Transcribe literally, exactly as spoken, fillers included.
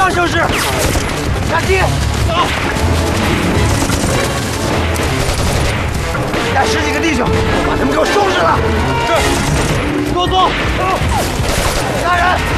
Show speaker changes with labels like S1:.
S1: 上行驶。下地。走。带十几个弟兄，把他们给我收拾了。是。给我走。来人！